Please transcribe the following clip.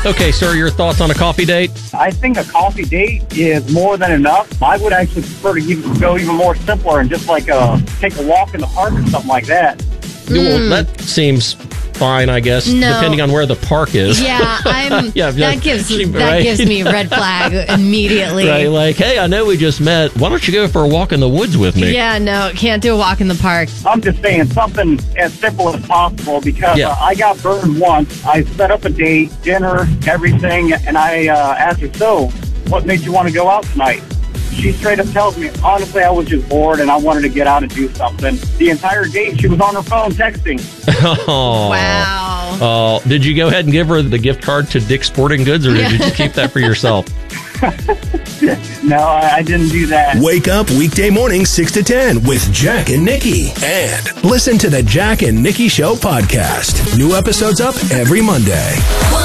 Okay, sir, your thoughts on a coffee date? I think a coffee date is more than enough. I would actually prefer to go even more simpler and just like take a walk in the park or something like that. Well, that seems fine, I guess, depending on where the park is. Yeah, that gives me a red flag immediately. Right, like, hey, I know we just met. Why don't you go for a walk in the woods with me? Yeah, no, can't do a walk in the park. I'm just saying something as simple as possible because I got burned once. I set up a date, dinner, everything, and I asked her, so what made you want to go out tonight? She straight up tells me, honestly, I was just bored and I wanted to get out and do something. The entire date, she was on her phone texting. Oh. Wow. Oh, did you go ahead and give her the gift card to Dick's Sporting Goods, or did you just keep that for yourself? No, I didn't do that. Wake up weekday morning 6 to 10 with Jack and Nikki. And listen to the Jack and Nikki Show podcast. New episodes up every Monday.